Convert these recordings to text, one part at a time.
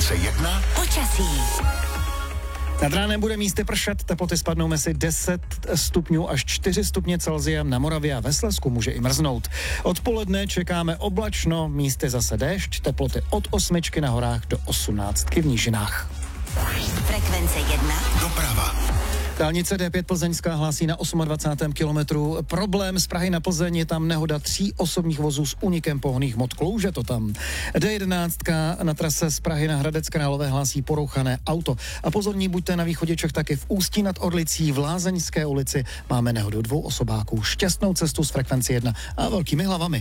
Frekvence 1. Počasí. Nad ránem bude místy pršet, teploty spadnou mezi 10 stupňů až 4 stupně Celsia, na Moravě a ve Slezsku může i mrznout. Odpoledne čekáme oblačno, místy zase déšť, teploty od 8 na horách do 18 v nížinách. Frekvence 1. Doprava. Dálnice D5 Plzeňská hlásí na 28. kilometru problém z Prahy na Plzeň, je tam nehoda 3 osobních vozů s únikem pohonných hmot, klouže to tam. D11 na trase z Prahy na Hradec Králové hlásí porouchané auto. A pozorní buďte na východě Čech taky v Ústí nad Orlicí, v Lázeňské ulici máme nehodu 2 osobáků. Šťastnou cestu z Frekvenci 1 a velkými hlavami.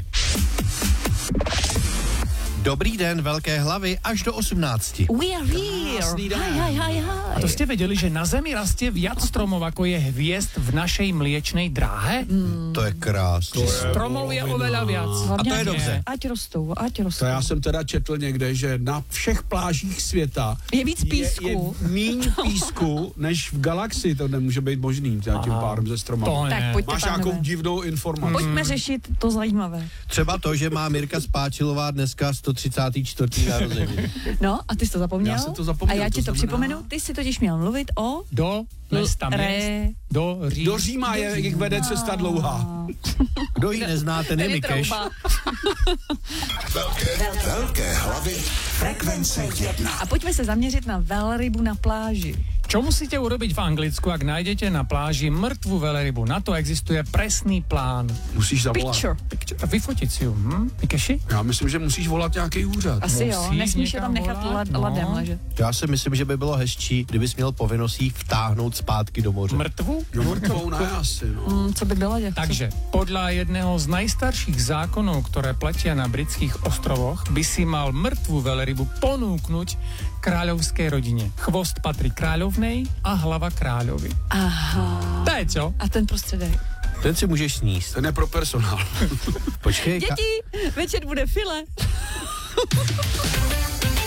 Dobrý den, velké hlavy až do 18. We are here. Hi. A to ste vedeli, že na Zemi rastie viac stromov, ako je hviezd v našej mliečnej dráhe? To je krásné. Stromov je oveľa viac. A to je dobře. Ať rostou. To já jsem teda četl někde, že na všech plážích světa Je víc písku. je míň písku než v galaxii. To nemůže být možný tím pádem ze stromama. To Tak ne. pojďte, Máš pánové. nějakou divnou informaci. Pojďme řešit to zajímavé. Třeba to, že má Mirka Spáčilová dneska 134. narozeniny. No, a ty jsi to zapomněl? Já jsem to zapomněl, A já ti to to znamená- připomenu. Ty jsi totiž měl mluvit o... Do mesta měst, do Říma. Do Říma je, jak vede cesta dlouhá. Kdo ji nezná, ten je Mikeš. Velké hlavy. Frekvence 1. A pojďme se zaměřit na velrybu na pláži. Čo musíte urobiť v Anglicku, ak nájdete na pláži mŕtvu veľrybu? Na to existuje presný plán. Musíš zavolat. Picture. A vyfotiť si ju, Mikeši? Já myslím, že musíš volat nějaký úřad. Asi jo, Musíš nesmíš je tam někam nechat volat, no. ladem ležet. Já si myslím, že by bylo hezčí, kdybys měl povinnost jí vtáhnout zpátky do moře. Mŕtvu? No mrtvou ne asi, no. Co by bylo dělat? Takže podľa jedného z najstarších zákonov, ktoré platia na britských ostrovoch, by si mal mŕtvu veľrybu ponúknuť kráľovskej rodine. Chvost patrí kráľovnej a hlava kráľovi. Aha. To je čo? A ten prostředek. Ten si můžeš sníst. Ten je pro personál. Počkej, Děti, večer bude file.